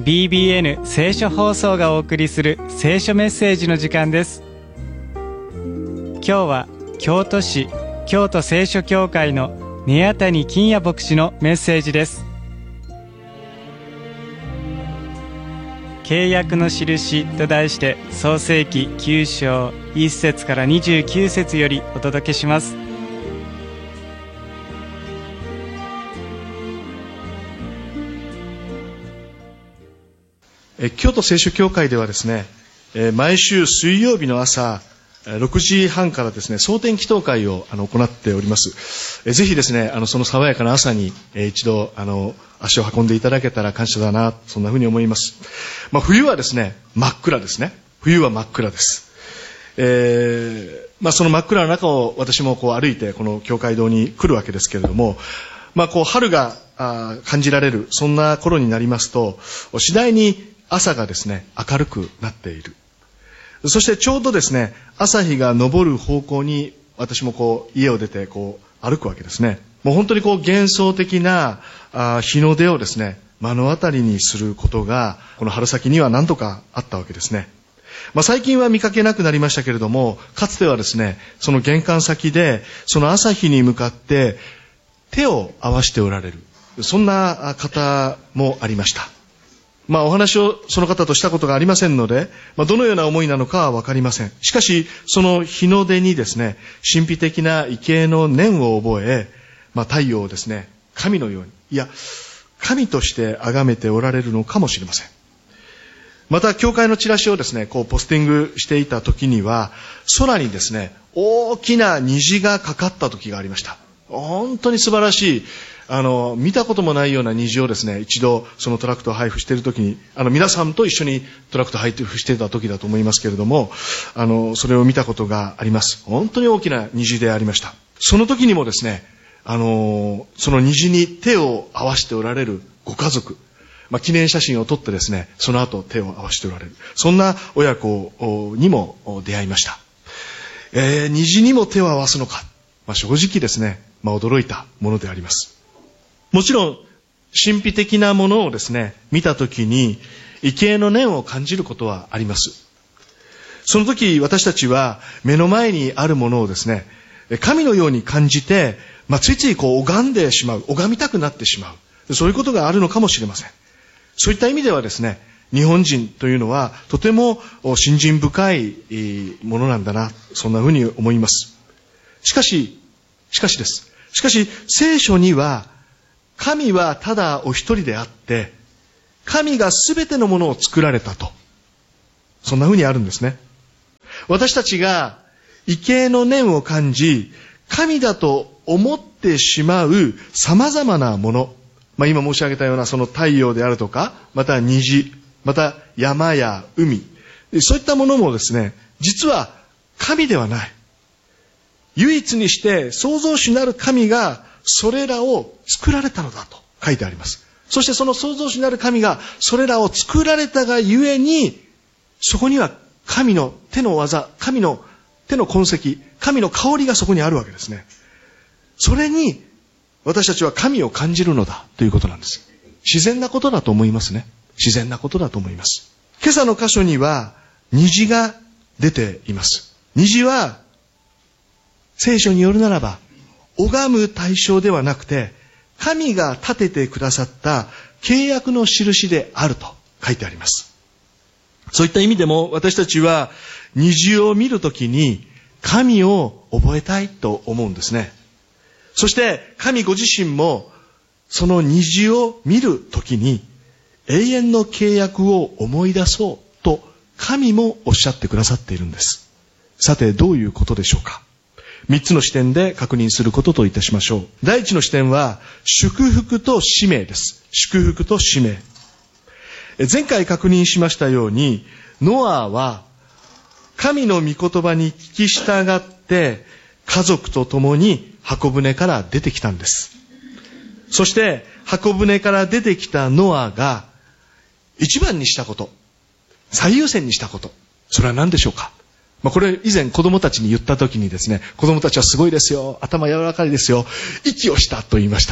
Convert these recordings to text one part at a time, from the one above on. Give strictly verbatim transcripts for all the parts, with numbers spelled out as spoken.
ビービーエヌ 聖書放送がお送りする聖書メッセージの時間です。今日は京都市京都聖書協会の宮谷金也牧師のメッセージです。契約の印と題して創世記きゅう章いっ節からにじゅうきゅう節よりお届けします。 京都聖書協会ではですね、毎週水曜日の朝ろくじはんからですね、蒼天祈祷会をあの行っております。ぜひですね、あのその爽やかな朝に一度あの足を運んでいただけたら感謝だな、そんなふうに思います。まあ、冬はですね、真っ暗ですね。冬は真っ暗です。えー、まあその真っ暗な中を私もこう歩いてこの教会堂に来るわけですけれども、まあこう春が感じられるそんな頃になりますと、次第に朝がですね、明るくなっている。そしてちょうどですね、朝日が昇る方向に私もこう家を出てこう歩くわけですね。もう本当にこう幻想的なあ日の出をですね、目の当たりにすることがこの春先には何度かあったわけですね。まあ、最近は見かけなくなりましたけれども、かつてはですね、その玄関先でその朝日に向かって手を合わせておられる、そんな方もありました。まあお話をその方としたことがありませんので、まあ、どのような思いなのかはわかりません。しかしその日の出にですね、神秘的な畏敬の念を覚え、まあ、太陽をですね、神のように、いや神として崇めておられるのかもしれません。また教会のチラシをですね、こうポスティングしていた時には、空にですね、大きな虹がかかった時がありました。本当に素晴らしい、あの見たこともないような虹をですね、一度そのトラクトを配布している時に、あの皆さんと一緒にトラクトを配布していた時だと思いますけれども、あのそれを見たことがあります。本当に大きな虹でありました。その時にもですね、あのその虹に手を合わせておられるご家族、まあ、記念写真を撮ってですね、その後手を合わせておられる、そんな親子にも出会いました。えー、虹にも手を合わすのか、まあ、正直ですね、まあ、驚いたものであります。もちろん神秘的なものをですね、見たときに畏敬の念を感じることはあります。その時私たちは目の前にあるものをですね、神のように感じて、まあ、ついついこう拝んでしまう、拝みたくなってしまう、そういうことがあるのかもしれません。そういった意味ではですね、日本人というのはとても信心深いものなんだな、そんなふうに思います。しかししかしですしかし聖書には、神はただお一人であって、神がすべてのものを作られたと、そんなふうにあるんですね。私たちが畏敬の念を感じ、神だと思ってしまう様々なもの、まあ、今申し上げたようなその太陽であるとか、また虹、また山や海、そういったものもですね、実は神ではない。唯一にして創造主なる神がそれらを作られたのだと書いてあります。そしてその創造主なる神がそれらを作られたがゆえに、そこには神の手の技、神の手の痕跡、神の香りがそこにあるわけですね。それに私たちは神を感じるのだということなんです。自然なことだと思いますね。自然なことだと思います。今朝の箇所には虹が出ています。虹は聖書によるならば拝む対象ではなくて、神が立ててくださった契約の印であると書いてあります。そういった意味でも私たちは虹を見るときに神を覚えたいと思うんですね。そして神ご自身もその虹を見るときに永遠の契約を思い出そうと神もおっしゃってくださっているんです。さてどういうことでしょうか。三つの視点で確認することといたしましょう。第一の視点は祝福と使命です。祝福と使命。前回確認しましたように、ノアは神の御言葉に聞き従って家族と共に箱舟から出てきたんです。そして箱舟から出てきたノアが一番にしたこと、最優先にしたこと、それは何でしょうか。 まあ、これ以前子供たちに言った時にですね、子供たちはすごいですよ、頭柔らかいですよ、息をしたと言いました。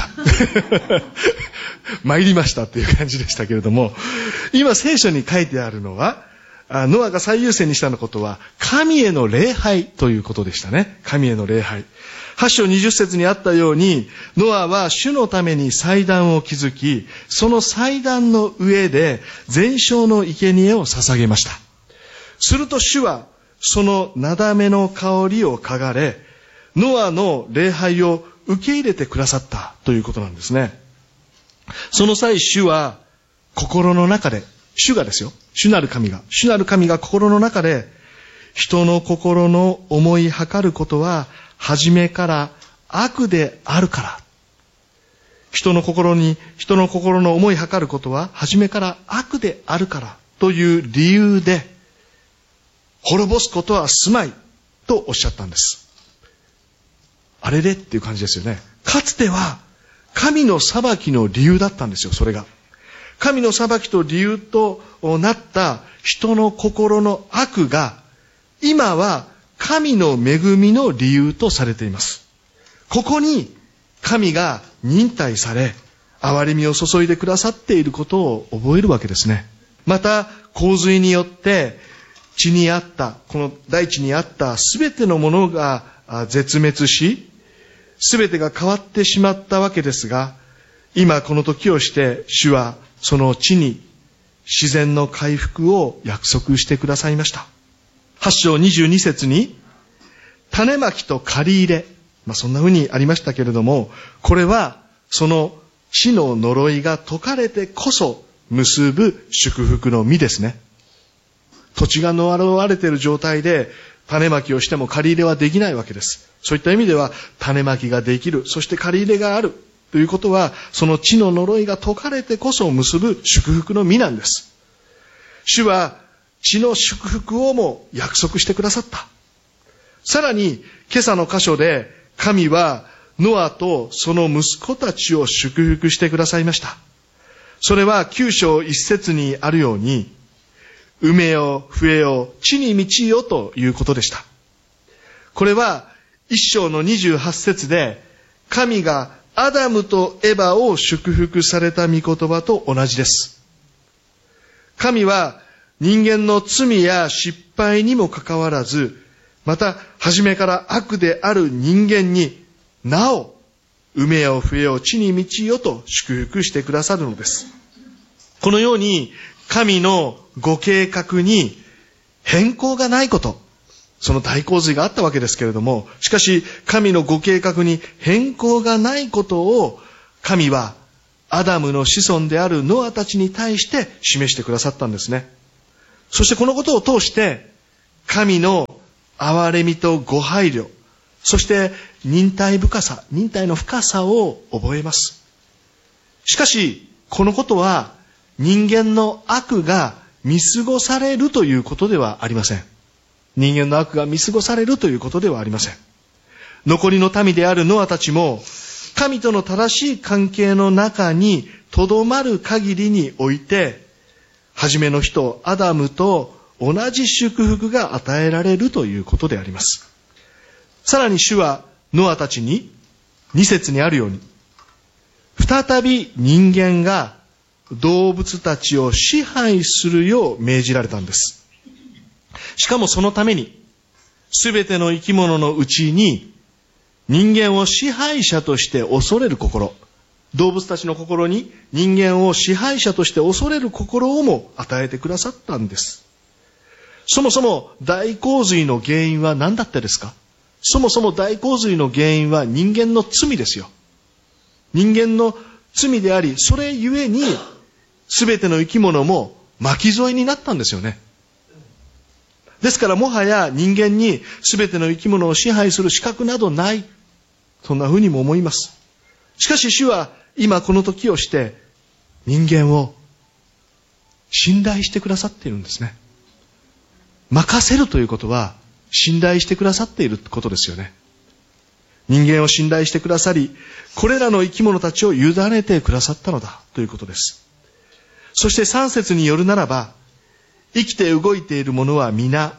参りましたという感じでしたけれども、今聖書に書いてあるのは、ノアが最優先にしたのことは、神への礼拝ということでしたね。神への礼拝。はち章にじゅっ節にあったように、ノアは主のために祭壇を築き、その祭壇の上で全焼の生贄を捧げました。すると主は、そのなだめの香りを嗅がれ、ノアの礼拝を受け入れてくださったということなんですね。その際、主は心の中で、主がですよ、主なる神が、主なる神が心の中で、人の心の思い計ることは、初めから悪であるから。人の心に、人の心の思い計ることは、初めから悪であるから、という理由で、滅ぼすことはすまいとおっしゃったんです。あれれっていう感じですよね。かつては神の裁きの理由だったんですよ、それが。神の裁きと理由となった人の心の悪が、今は神の恵みの理由とされています。ここに神が忍耐され、憐れみを注いでくださっていることを覚えるわけですね。また、洪水によって地にあった、この大地にあったすべてのものが絶滅し、すべてが変わってしまったわけですが、今この時をして主はその地に自然の回復を約束してくださいました。はち章にじゅうに節に、種まきと刈り入れ、まあそんな風にありましたけれども、これはその地の呪いが解かれてこそ結ぶ祝福の実ですね。土地が呪われている状態で種まきをしても刈り入れはできないわけです。そういった意味では種まきができる、そして刈り入れがあるということは、その地の呪いが解かれてこそ結ぶ祝福の実なんです。主は地の祝福をも約束してくださった。さらに今朝の箇所で神はノアとその息子たちを祝福してくださいました。それはきゅう章いち節にあるように、埋めよ、増えよ、地に満ちよということでした。これはいち章のにじゅうはち節で、神がアダムとエバを祝福された御言葉と同じです。神は人間の罪や失敗にもかかわらず、また初めから悪である人間に、なお、埋めよ、増えよ、地に満ちよと祝福してくださるのです。このように、神のご計画に変更がないこと、その大洪水があったわけですけれども、しかし神のご計画に変更がないことを神はアダムの子孫であるノアたちに対して示してくださったんですね。そしてこのことを通して神の憐れみとご配慮、そして忍耐深さ、忍耐の深さを覚えます。しかしこのことは人間の悪が見過ごされるということではありません。人間の悪が見過ごされるということではありません。残りの民であるノアたちも、神との正しい関係の中にとどまる限りにおいて、初めの人、アダムと同じ祝福が与えられるということであります。さらに主はノアたちに、に節にあるように、再び人間が動物たちを支配するよう命じられたんです。しかもそのために、すべての生き物のうちに、人間を支配者として恐れる心、動物たちの心に人間を支配者として恐れる心をも与えてくださったんです。そもそも大洪水の原因は何だったですか？そもそも大洪水の原因は人間の罪ですよ。人間の罪であり、それゆえに、すべての生き物も巻き添えになったんですよね。ですからもはや人間にすべての生き物を支配する資格などない。そんな風にも思います。しかし主は今この時をして人間を信頼してくださっているんですね。任せるということは信頼してくださっていることですよね。人間を信頼してくださり、これらの生き物たちを委ねてくださったのだということです。そしてさん節によるならば、生きて動いているものは皆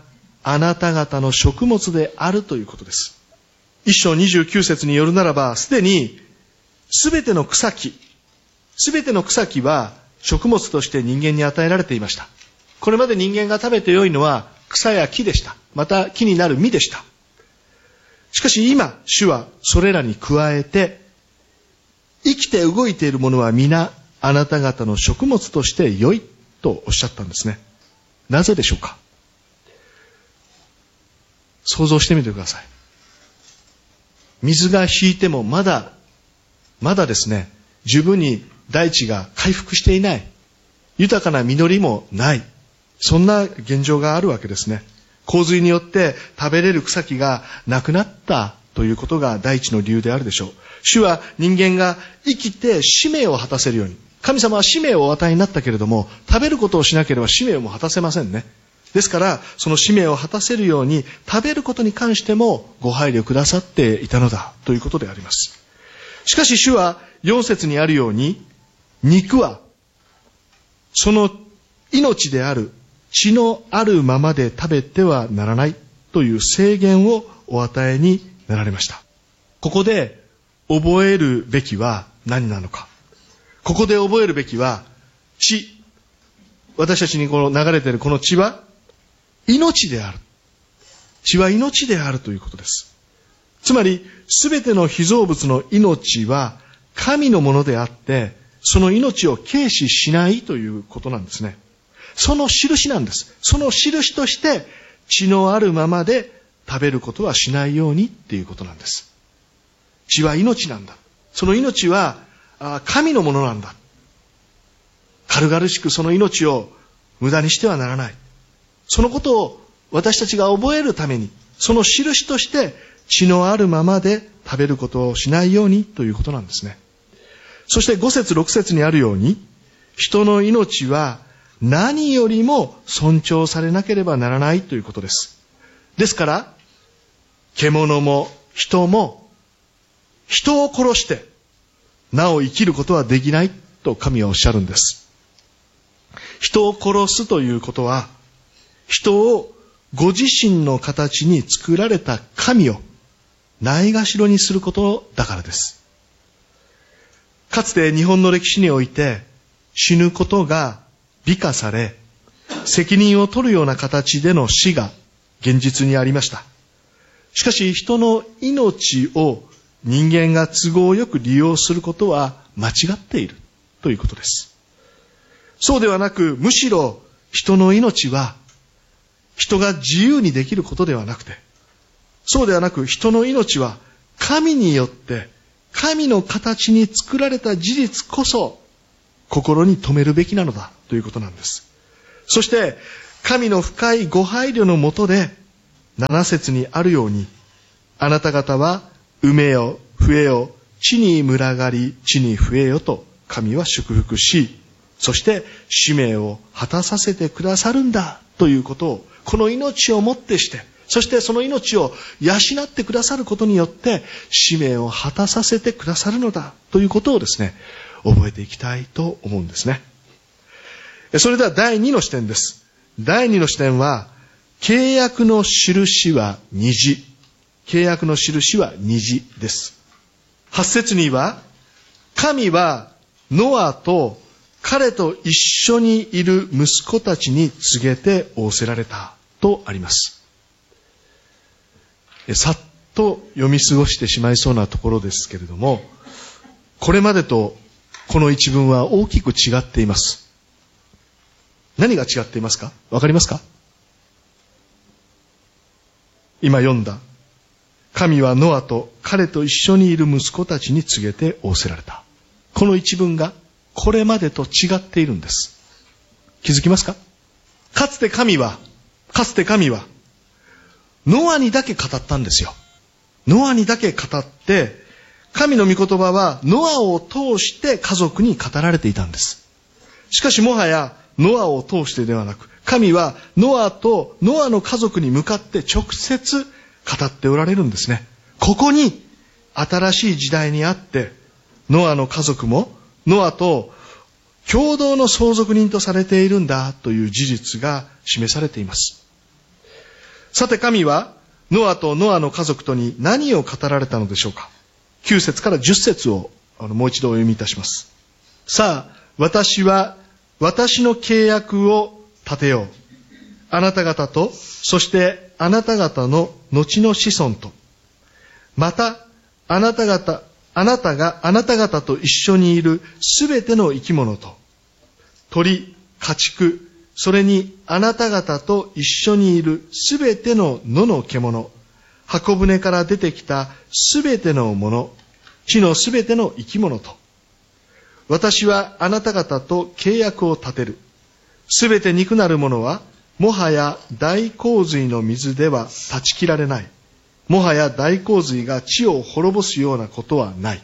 あなた方の食物であるということです。一章にじゅうきゅう節によるならば、すでにすべての草木、すべての草木は食物として人間に与えられていました。これまで人間が食べてよいのは草や木でした。また木になる実でした。しかし今、主はそれらに加えて、生きて動いているものは皆あなた方の食物として良いとおっしゃったんですね。なぜでしょうか。想像してみてください。水が引いてもまだ、まだですね、十分に大地が回復していない。豊かな実りもない。そんな現状があるわけですね。洪水によって食べれる草木がなくなったということが第一の理由であるでしょう。主は人間が生きて使命を果たせるように。神様は使命をお与えになったけれども、食べることをしなければ使命も果たせませんね。ですから、その使命を果たせるように、食べることに関してもご配慮くださっていたのだということであります。しかし主はよん節にあるように、肉はその命である血のあるままで食べてはならないという制限をお与えになられました。ここで覚えるべきは何なのか。ここで覚えるべきは血。私たちにこの流れているこの血は命である。血は命であるということです。つまり、すべての被造物の命は神のものであって、その命を軽視しないということなんですね。その印なんです。その印として血のあるままで食べることはしないようにっていうことなんです。血は命なんだ。その命は神のものなんだ。軽々しくその命を無駄にしてはならない。そのことを私たちが覚えるために、その印として血のあるままで食べることをしないようにということなんですね。そしてご節ろく節にあるように、人の命は何よりも尊重されなければならないということです。ですから、獣も人も人を殺してなお生きることはできないと神はおっしゃるんです。人を殺すということは、人をご自身の形に作られた神をないがしろにすることだからです。かつて日本の歴史において死ぬことが美化され、責任を取るような形での死が現実にありました。しかし人の命を人間が都合よく利用することは間違っているということです。そうではなく、むしろ人の命は人が自由にできることではなくて、そうではなく人の命は神によって神の形に作られた事実こそ心に留めるべきなのだということなんです。そして神の深いご配慮のもとでなな節にあるように、あなた方は埋めよ、増えよ、地に群がり、地に増えよと神は祝福し、そして使命を果たさせてくださるんだということを、この命をもってして、そしてその命を養ってくださることによって使命を果たさせてくださるのだということをですね、覚えていきたいと思うんですね。それではだいにの視点です。だいにの視点は、契約の印は虹。契約の印は虹です。はち節には、神はノアと彼と一緒にいる息子たちに告げて仰せられたとあります。さっと読み過ごしてしまいそうなところですけれども、これまでとこの一文は大きく違っています。何が違っていますか？わかりますか？今読んだ、神はノアと彼と一緒にいる息子たちに告げて仰せられた。この一文がこれまでと違っているんです。気づきますか？かつて神は、かつて神は、ノアにだけ語ったんですよ。ノアにだけ語って、神の御言葉はノアを通して家族に語られていたんです。しかしもはやノアを通してではなく、神はノアとノアの家族に向かって直接語っておられるんですね。ここに新しい時代にあって、ノアの家族もノアと共同の相続人とされているんだという事実が示されています。 さて神はノアとノアの家族とに何を語られたのでしょうか。きゅう節からじゅっ節をあのもう一度お読みいたします。さあ、私は私の契約を立てよう。あなた方と、そしてあなた方の後の子孫と、またあなた方、あなたがあなた方と一緒にいるすべての生き物と、鳥、家畜、それにあなた方と一緒にいるすべての野の獣、箱舟から出てきたすべてのもの、地のすべての生き物と、私はあなた方と契約を立てる。すべて肉なるものは、もはや大洪水の水では断ち切られない。もはや大洪水が地を滅ぼすようなことはない。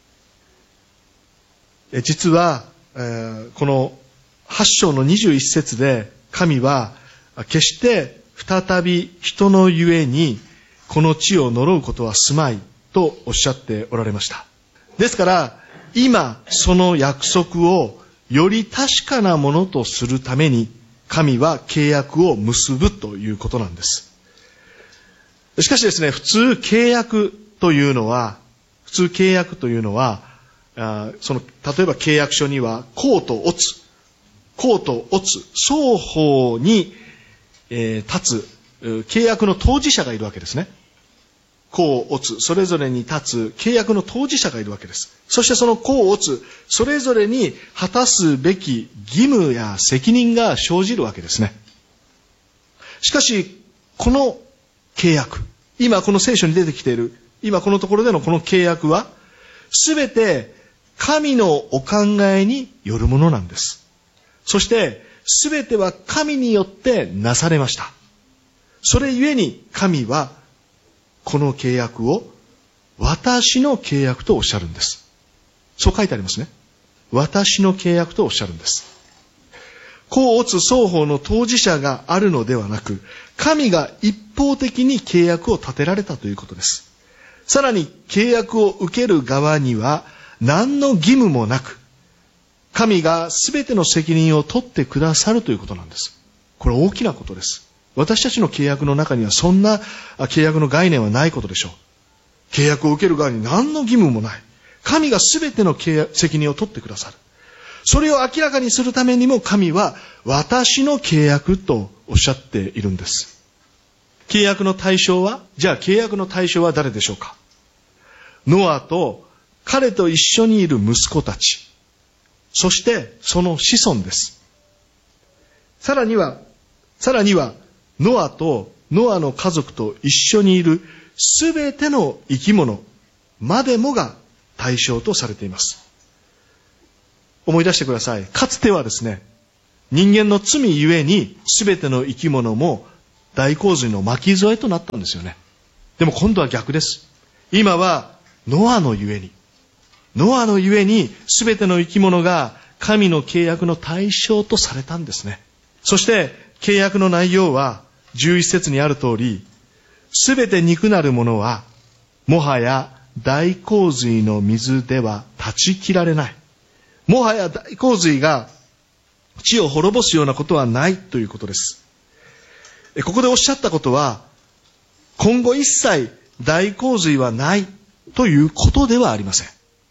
え実は、えー、このはち章のにじゅういち節で神は決して再び人のゆえにこの地を呪うことはすまいとおっしゃっておられました。ですから今その約束をより確かなものとするために神は契約を結ぶということなんです。しかしですね、普通契約というのは、普通契約というのは、あその例えば契約書には公と乙、公と乙双方に、えー、立つ契約の当事者がいるわけですね。公乙それぞれに立つ契約の当事者がいるわけです。そしてその公乙それぞれに果たすべき義務や責任が生じるわけですね。しかしこの契約、今この聖書に出てきている今このところでのこの契約はすべて神のお考えによるものなんです。そしてすべては神によってなされました。それゆえに神はこの契約を私の契約とおっしゃるんです。そう書いてありますね。私の契約とおっしゃるんです。公乙双方の当事者があるのではなく、神が一方的に契約を立てられたということです。さらに契約を受ける側には何の義務もなく、神が全ての責任を取ってくださるということなんです。これ大きなことです。私たちの契約の中にはそんな契約の概念はないことでしょう。契約を受ける側に何の義務もない。神が全ての契約責任を取ってくださる。それを明らかにするためにも神は私の契約とおっしゃっているんです。契約の対象は、じゃあ契約の対象は誰でしょうか。ノアと彼と一緒にいる息子たち、そしてその子孫です。さらには、さらにはノアとノアの家族と一緒にいるすべての生き物までもが対象とされています。思い出してください。かつてはですね、人間の罪ゆえにすべての生き物も大洪水の巻き添えとなったんですよね。でも今度は逆です。今はノアのゆえに、ノアのゆえにすべての生き物が神の契約の対象とされたんですね。そして契約の内容はじゅういち節にある通り、すべて肉なるものはもはや大洪水の水では断ち切られない。もはや大洪水が地を滅ぼすようなことはないということです。ここでおっしゃったことは、今後一切大洪水はないということではありません。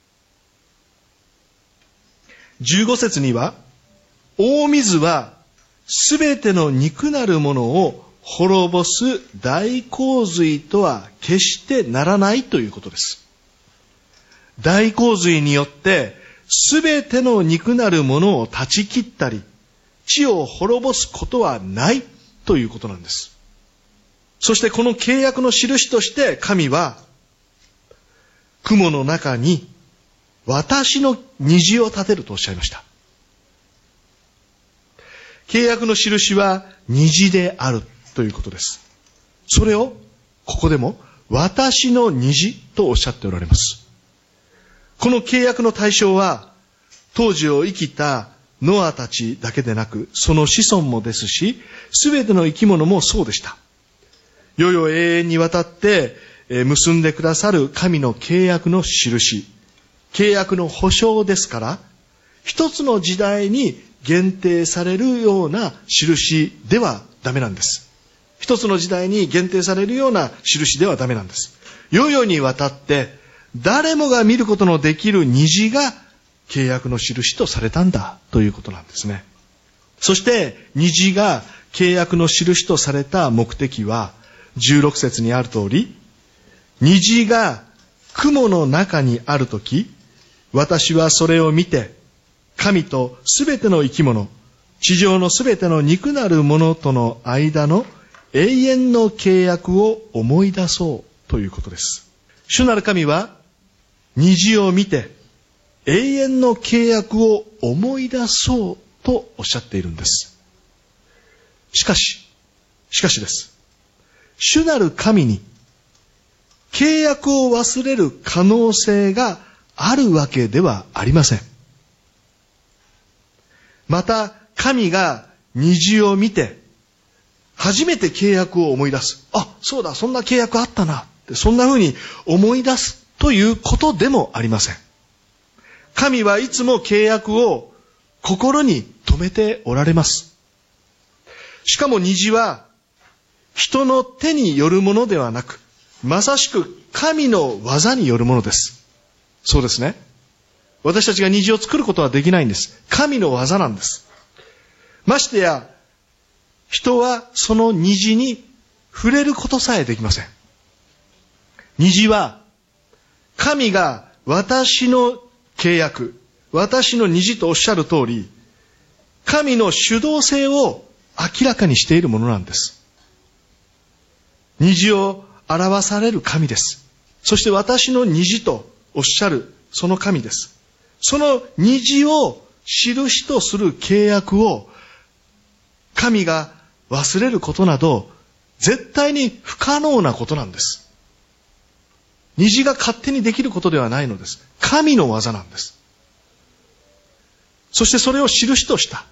じゅうご節には、大水はすべての肉なるものを滅ぼす大洪水とは決してならないということです。大洪水によってすべての肉なるものを断ち切ったり、地を滅ぼすことはないということなんです。そしてこの契約の印として神は、雲の中に私の虹を立てるとおっしゃいました。契約の印は虹であるということです。それをここでも私の虹とおっしゃっておられます。この契約の対象は当時を生きたノアたちだけでなく、その子孫もですし、すべての生き物もそうでした。世々永遠にわたって結んでくださる神の契約の印、契約の保証ですから、一つの時代に限定されるような印ではダメなんです。 一つの時代に限定されるような印ではダメなんです。世々にわたって誰もが見ることのできる虹が契約の印とされたんだということなんですね。そして虹が契約の印とされた目的はじゅうろく節にある通り、虹が雲の中にあるとき、私はそれを見て、神とすべての生き物、地上のすべての肉なるものとの間の永遠の契約を思い出そうということです。主なる神は虹を見て永遠の契約を思い出そうとおっしゃっているんです。しかし、しかしです。主なる神に契約を忘れる可能性があるわけではありません。また、神が虹を見て、初めて契約を思い出す。あ、そうだ、そんな契約あったな。ってそんな風に思い出すということでもありません。神はいつも契約を心に留めておられます。しかも虹は、人の手によるものではなく、まさしく神の技によるものです。そうですね。私たちが虹を作ることはできないんです。神の技なんです。ましてや、人はその虹に触れることさえできません。虹は、神が私の契約、私の虹とおっしゃる通り、神の主導性を明らかにしているものなんです。虹を表される神です。そして私の虹とおっしゃるその神です。その虹を印とする契約を神が忘れることなど絶対に不可能なことなんです。虹が勝手にできることではないのです。神の技なんです。そしてそれを印とした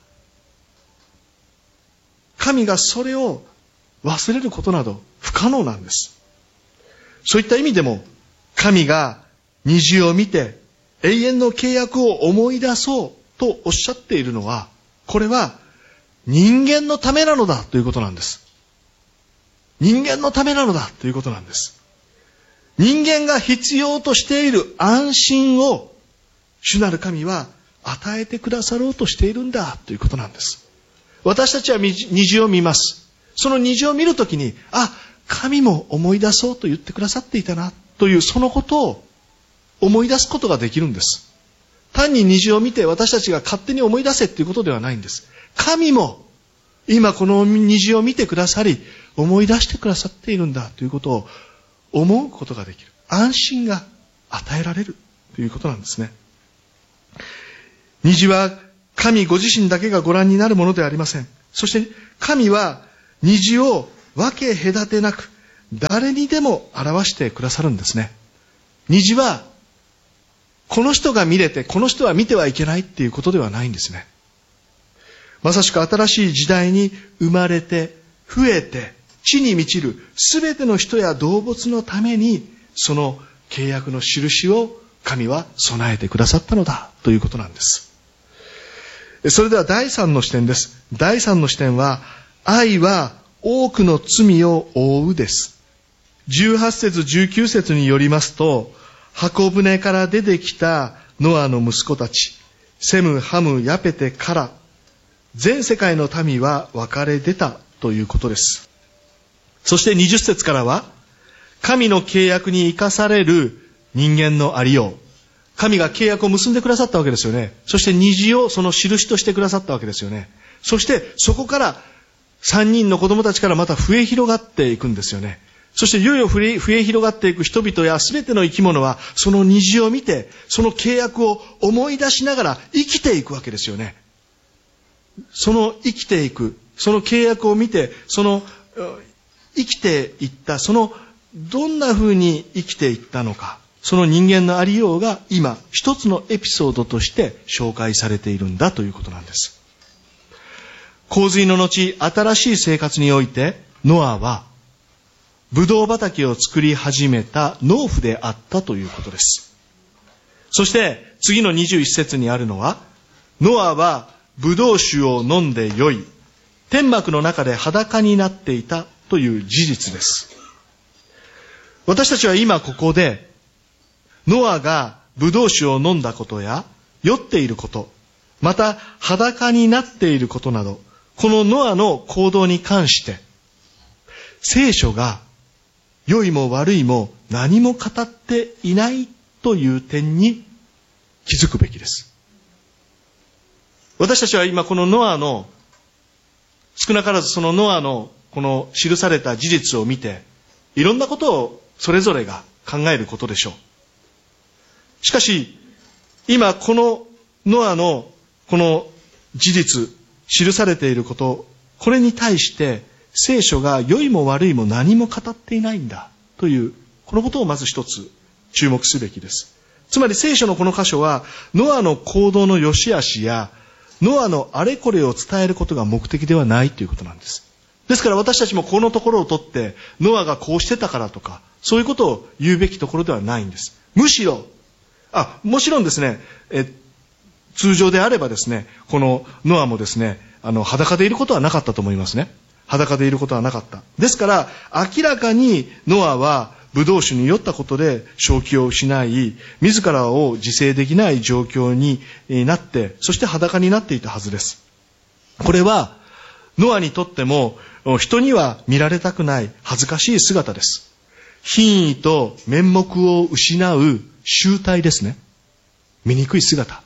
神がそれを忘れることなど不可能なんです。そういった意味でも神が虹を見て永遠の契約を思い出そうとおっしゃっているのは、これは人間のためなのだということなんです。人間のためなのだということなんです。人間が必要としている安心を主なる神は与えてくださろうとしているんだということなんです。私たちは虹を見ます。その虹を見るときに、あ、神も思い出そうと言ってくださっていたなというそのことを思い出すことができるんです。単に虹を見て私たちが勝手に思い出せということではないんです。神も今この虹を見てくださり思い出してくださっているんだということを思うことができる。安心が与えられるということなんですね。虹は神ご自身だけがご覧になるものではありません。そして神は虹を分け隔てなく誰にでも表してくださるんですね。虹はこの人が見れてこの人は見てはいけないっていうことではないんですね。まさしく新しい時代に生まれて増えて地に満ちるすべての人や動物のためにその契約の印を神は備えてくださったのだということなんです。それでは第三の視点です。第三の視点は愛は多くの罪を覆うです。じゅうはち節じゅうきゅう節によりますと、箱舟から出てきたノアの息子たち、セム、ハム、ヤペテから全世界の民は分かれ出たということです。そしてにじゅっ節からは、神の契約に生かされる人間のありよう。神が契約を結んでくださったわけですよね。そして虹をその印としてくださったわけですよね。そしてそこから三人の子供たちからまた増え広がっていくんですよね。そしていよいよ増え広がっていく人々やすべての生き物はその虹を見てその契約を思い出しながら生きていくわけですよね。その生きていく、その契約を見て、その生きていった、そのどんな風に生きていったのか、その人間のありようが今一つのエピソードとして紹介されているんだということなんです。洪水の後、新しい生活においてノアはブドウ畑を作り始めた農夫であったということです。そして次のにじゅういち節にあるのは、ノアはブドウ酒を飲んで酔い、天幕の中で裸になっていたという事実です。私たちは今ここで、ノアがブドウ酒を飲んだことや、酔っていること、また裸になっていることなど、このノアの行動に関して、聖書が良いも悪いも何も語っていないという点に気づくべきです。私たちは今このノアの、少なからずそのノアのこの記された事実を見て、いろんなことをそれぞれが考えることでしょう。しかし、今このノアのこの事実、記されていること、これに対して聖書が良いも悪いも何も語っていないんだという、このことをまず一つ注目すべきです。つまり聖書のこの箇所は、ノアの行動の良し悪しや、ノアのあれこれを伝えることが目的ではないということなんです。ですから私たちもこのところをとって、ノアがこうしてたからとか、そういうことを言うべきところではないんです。むしろ、あ、もちろんですね、え通常であればですね、このノアもですね、あの、裸でいることはなかったと思いますね。裸でいることはなかった。ですから、明らかにノアは、ブドウ酒に酔ったことで正気を失い、自らを自制できない状況になって、そして裸になっていたはずです。これは、ノアにとっても、人には見られたくない恥ずかしい姿です。品位と面目を失う醜態ですね。醜い姿。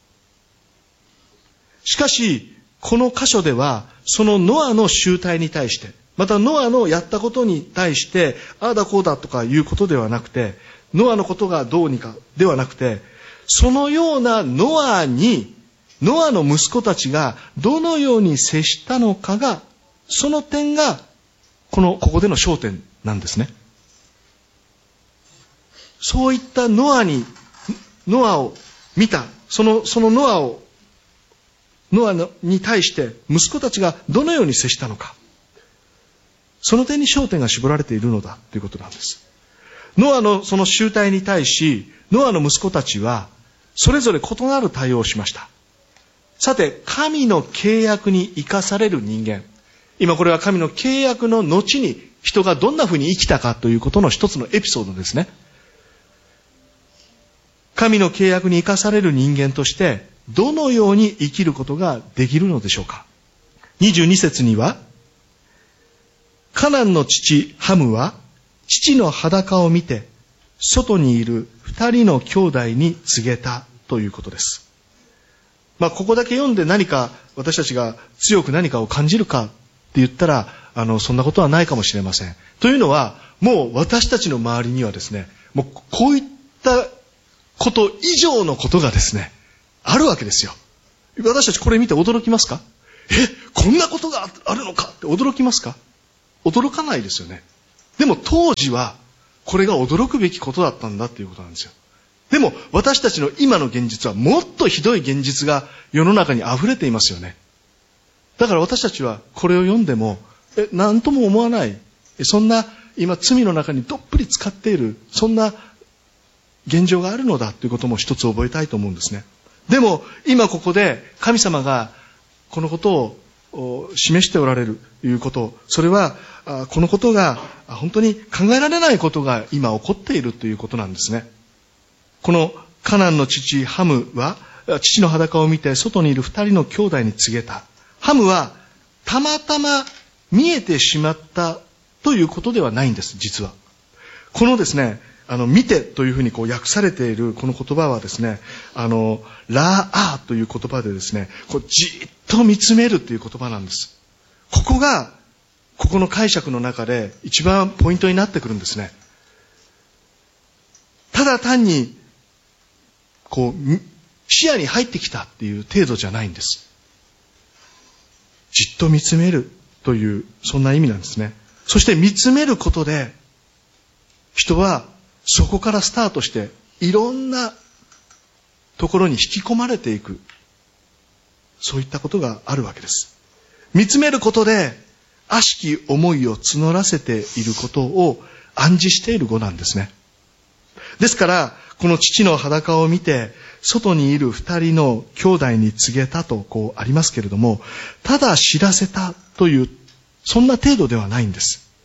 しかし、この箇所では、そのノアの醜態に対して、またノアのやったことに対して、ああだこうだとかいうことではなくて、ノアのことがどうにかではなくて、そのようなノアに、ノアの息子たちがどのように接したのかが、その点が、この、ここでの焦点なんですね。そういったノアに、ノアを見た、その、そのノアを、ノアに対して息子たちがどのように接したのか。その点に焦点が絞られているのだということなんです。ノアのその醜態に対し、ノアの息子たちは、それぞれ異なる対応をしました。さて、神の契約に生かされる人間。今これは神の契約の後に人がどんなふうに生きたかということの一つのエピソードですね。神の契約に生かされる人間として、どのように生きることができるのでしょうか。にじゅうに節には、カナンの父ハムは父の裸を見て外にいる二人の兄弟に告げたということです。まあここだけ読んで何か私たちが強く何かを感じるかって言ったらあのそんなことはないかもしれません。というのはもう私たちの周りにはですね、もうこういったこと以上のことがですねあるわけですよ。私たちこれ見て驚きますか？え、こんなことがあるのかって驚きますか？驚かないですよね。でも当時はこれが驚くべきことだったんだっていうことなんですよ。でも私たちの今の現実はもっとひどい現実が世の中に溢れていますよね。だから私たちはこれを読んでもえ何とも思わない、そんな今罪の中にどっぷり浸かっているそんな現状があるのだということも一つ覚えたいと思うんですね。でも今ここで神様がこのことを示しておられるということ、それはこのことが本当に考えられないことが今起こっているということなんですね。このカナンの父ハムは父の裸を見て外にいる二人の兄弟に告げた。ハムはたまたま見えてしまったということではないんです。実はこのですね、あの見てというふうにこう訳されているこの言葉はですね、あのラーアーという言葉でですね、こうじっと見つめるという言葉なんです。ここがここの解釈の中で一番ポイントになってくるんですね。ただ単にこう視野に入ってきたっていう程度じゃないんです。じっと見つめるというそんな意味なんですね。そして見つめることで人はそこからスタートしていろんなところに引き込まれていく、そういったことがあるわけです。見つめることで悪しき思いを募らせていることを暗示している語なんですね。ですからこの父の裸を見て外にいる二人の兄弟に告げたとこうありますけれども、ただ知らせたというそんな程度ではないんです。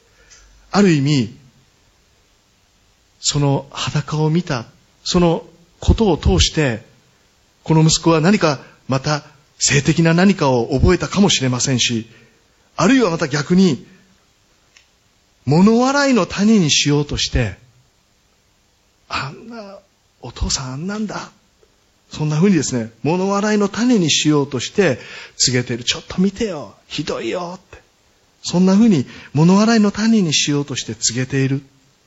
ある意味、その裸を見た、そのことを通して、この息子は何かまた性的な何かを覚えたかもしれませんし、あるいはまた逆に、物笑いの種にしようとして、あんな、お父さんあんなんだ。そんな風にですね、物笑いの種にしようとして告げている。ちょっと見てよ。ひどいよ。って。そんな風に物笑いの種にしようとして告げている。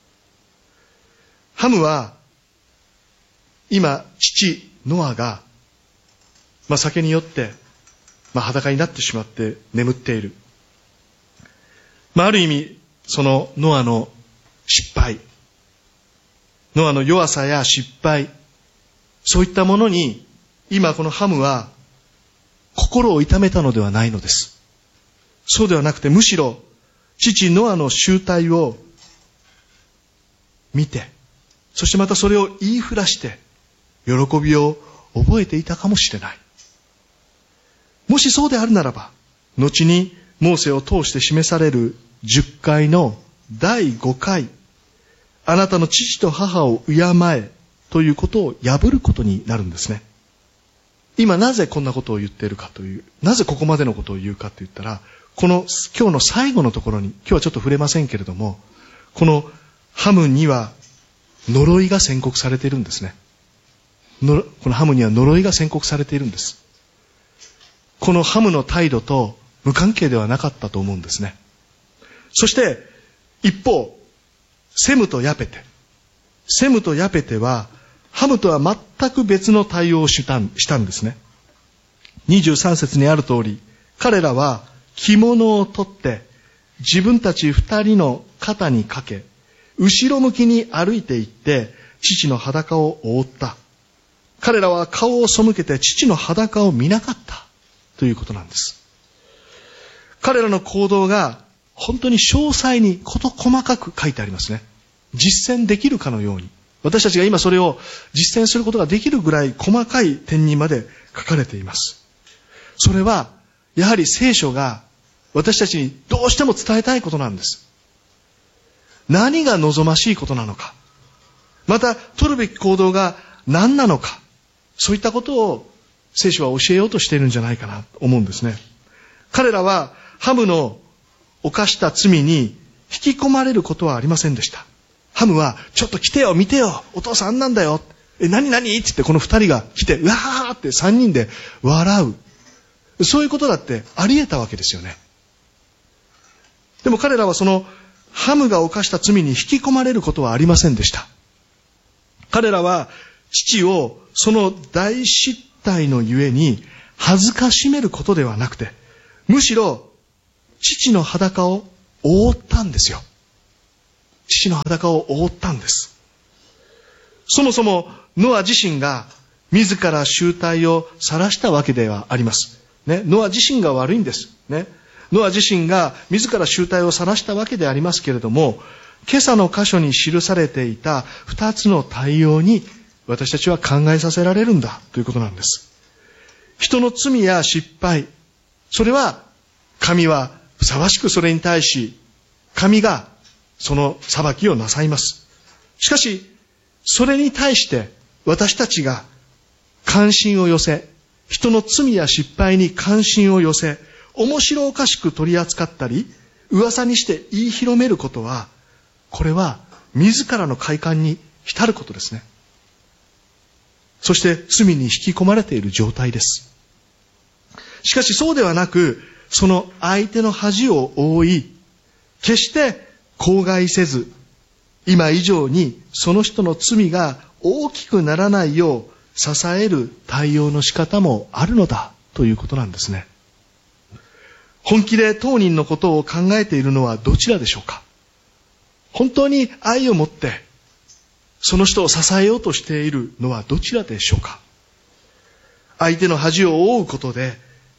ハムは、今、父、ノアが、まあ、酒に酔って、まあ、裸になってしまって眠っている。まあ、ある意味、そのノアの失敗、ノアの弱さや失敗、そういったものに、今このハムは、心を痛めたのではないのです。そうではなくて、むしろ、父ノアの醜態を見て、そしてまたそれを言いふらして、喜びを覚えていたかもしれない。もしそうであるならば、後にモーセを通して示されるじゅっかいのだいごかい、あなたの父と母を敬えということを破ることになるんですね。今なぜこんなことを言っているかという、なぜここまでのことを言うかと言ったら、この今日の最後のところに、今日はちょっと触れませんけれども、このハムには呪いが宣告されているんですね。のこのハムには呪いが宣告されているんです。このハムの態度と無関係ではなかったと思うんですね。そして一方、セムとヤペテ。セムとヤペテはハムとは全く別の対応をしたん、したんですね。にじゅうさん節にある通り、彼らは着物を取って自分たち二人の肩にかけ、後ろ向きに歩いて行って父の裸を覆った。彼らは顔を背けて父の裸を見なかったということなんです。彼らの行動が本当に詳細に事細かく書いてありますね。実践できるかのように、私たちが今それを実践することができるぐらい細かい点にまで書かれています。それはやはり聖書が私たちにどうしても伝えたいことなんです。何が望ましいことなのか、また取るべき行動が何なのか、そういったことを聖書は教えようとしているんじゃないかなと思うんですね。彼らはハムの犯した罪に引き込まれることはありませんでした。ハムはちょっと来てよ、見てよ、お父さんあんなんだよ、え何何って言ってこの二人が来てうわーって三人で笑う、そういうことだってあり得たわけですよね。でも彼らはそのハムが犯した罪に引き込まれることはありませんでした。彼らは父をその大失態のゆえに恥ずかしめることではなくて、むしろ父の裸を覆ったんですよ。父の裸を覆ったんです。そもそもノア自身が自ら醜態を晒したわけではあります。ね、ノア自身が悪いんです。ね、ノア自身が自ら醜態を晒したわけでありますけれども、今朝の箇所に記されていた二つの対応に私たちは考えさせられるんだということなんです。人の罪や失敗、それは神はふさわしくそれに対し神がその裁きをなさいます。しかしそれに対して私たちが関心を寄せ、人の罪や失敗に関心を寄せ、面白おかしく取り扱ったり噂にして言い広めることは、これは自らの快感に浸ることですね。そして罪に引き込まれている状態です。しかしそうではなく、その相手の恥を覆い、決して口外せず、今以上にその人の罪が大きくならないよう支える対応の仕方もあるのだということなんですね。本気で当人のことを考えているのはどちらでしょうか。本当に愛を持ってその人を支えようとしているのはどちらでしょうか。相手の恥を覆うことで、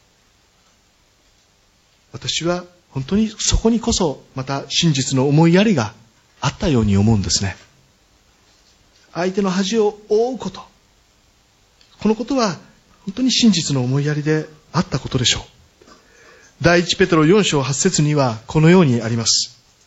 私は本当にそこにこそまた真実の思いやりがあったように思うんですね。相手の恥を覆うこと、このことは本当に真実の思いやりであったことでしょう。第一ペテロよん章はち節にはこのようにあります。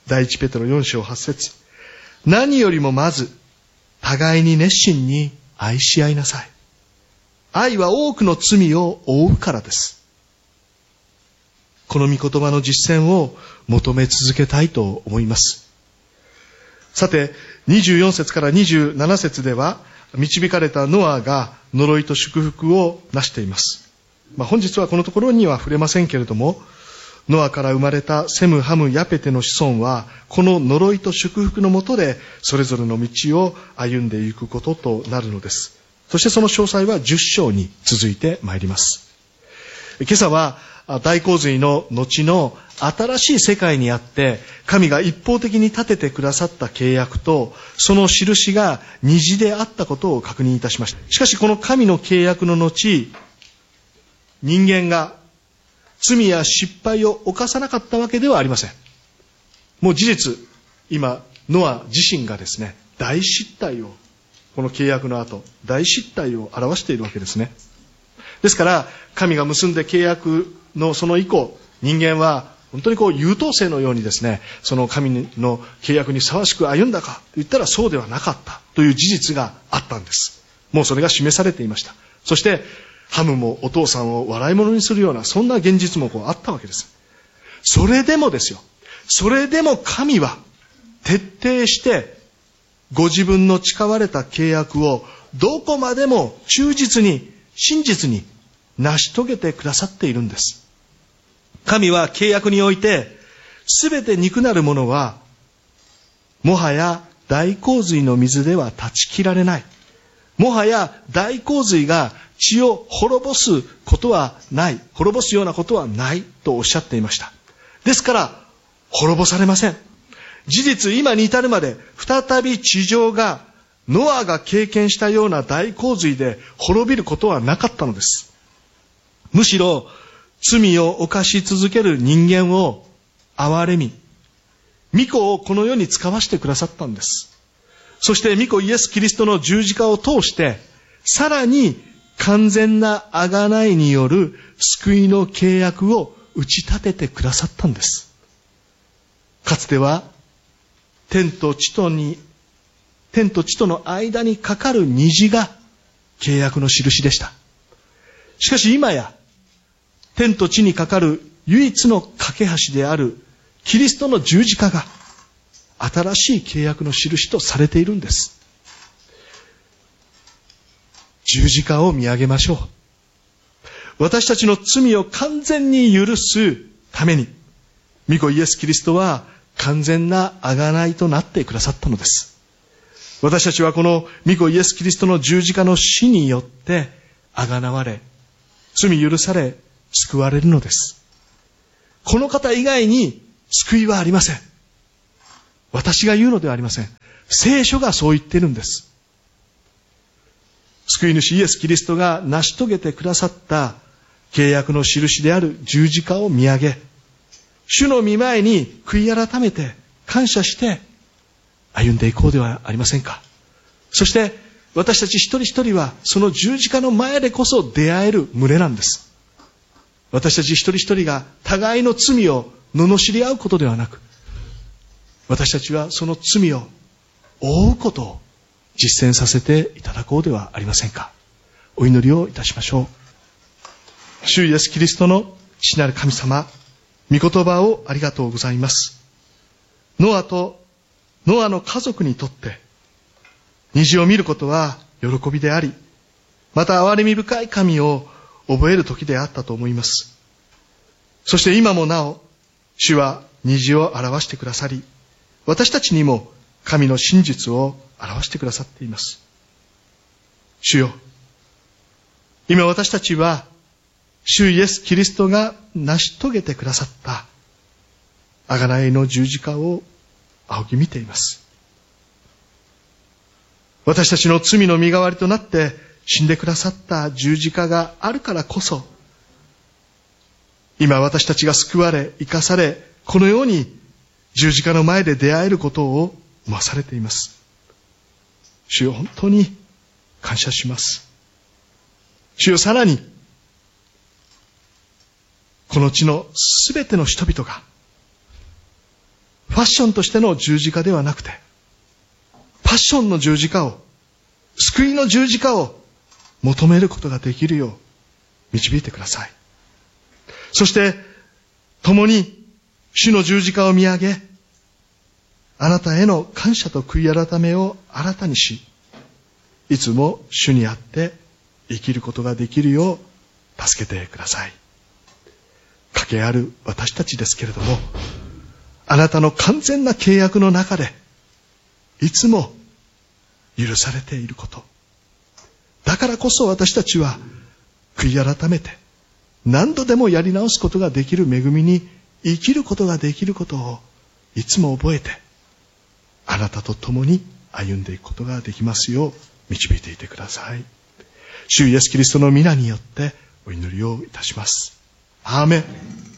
第一ペテロよん章はち節。何よりもまず、互いに熱心に愛し合いなさい。愛は多くの罪を負うからです。この御言葉の実践を求め続けたいと思います。さて、にじゅうよん節からにじゅうなな節では、導かれたノアが呪いと祝福をなしています。まあ、本日はこのところには触れませんけれども、ノアから生まれたセム、ハム、ヤペテの子孫は、この呪いと祝福のもとで、それぞれの道を歩んでいくこととなるのです。そしてその詳細はじゅっ章に続いてまいります。今朝は、大洪水の後の新しい世界にあって、神が一方的に立ててくださった契約と、その印が虹であったことを確認いたしました。しかしこの神の契約の後、人間が罪や失敗を犯さなかったわけではありません。もう事実、今、ノア自身がですね、大失態を、この契約の後、大失態を表しているわけですね。ですから、神が結んで契約のその以降、人間は本当にこう優等生のようにですね、その神の契約にふさわしく歩んだかと言ったらそうではなかったという事実があったんです。もうそれが示されていました。そして、ハムもお父さんを笑い物にするような、そんな現実もこうあったわけです。それでもですよ。それでも神は徹底してご自分の誓われた契約をどこまでも忠実に、真実に成し遂げてくださっているんです。神は契約において、すべて肉なるものは、もはや大洪水の水では断ち切られない。もはや大洪水が地を滅ぼすことはない。滅ぼすようなことはないとおっしゃっていました。ですから、滅ぼされません。事実、今に至るまで、再び地上が、ノアが経験したような大洪水で滅びることはなかったのです。むしろ、罪を犯し続ける人間を憐れみ、御子をこの世に使わしてくださったんです。そして御子イエス・キリストの十字架を通して、さらに完全な贖いによる救いの契約を打ち立ててくださったんです。かつては、天と地とに、天と地との間にかかる虹が契約の印でした。しかし今や、天と地にかかる唯一の架け橋であるキリストの十字架が新しい契約の印とされているんです。十字架を見上げましょう。私たちの罪を完全に許すために、御子イエス・キリストは完全な贖いとなってくださったのです。私たちはこの御子イエス・キリストの十字架の死によって贖われ、罪許され、救われるのです。この方以外に救いはありません。私が言うのではありません。聖書がそう言っているんです。救い主イエス・キリストが成し遂げてくださった契約の印である十字架を見上げ、主の御前に悔い改めて感謝して歩んでいこうではありませんか。そして私たち一人一人はその十字架の前でこそ出会える群れなんです。私たち一人一人が互いの罪を罵り合うことではなく、私たちはその罪を負うことを実践させていただこうではありませんか。お祈りをいたしましょう。主イエスキリストの父なる神様、御言葉をありがとうございます。ノアとノアの家族にとって虹を見ることは喜びであり、また憐れみ深い神を覚える時であったと思います。そして今もなお、主は虹を表してくださり、私たちにも神の真実を表してくださっています。主よ、今私たちは、主イエス・キリストが成し遂げてくださった贖いの十字架を仰ぎ見ています。私たちの罪の身代わりとなって死んでくださった十字架があるからこそ、今私たちが救われ、生かされ、このように十字架の前で出会えることを思わされています。主よ、本当に感謝します。主よ、さらにこの地のすべての人々がファッションとしての十字架ではなくて、パッションの十字架を、救いの十字架を求めることができるよう導いてください。そして、共に主の十字架を見上げ、あなたへの感謝と悔い改めを新たにし、いつも主にあって生きることができるよう助けてください。かけある私たちですけれども、あなたの完全な契約の中でいつも許されていること。だからこそ私たちは悔い改めて何度でもやり直すことができる恵みに生きることができることをいつも覚えて、あなたと共に歩んでいくことができますよう導いていてください。主イエスキリストの皆によってお祈りをいたします。アーメン。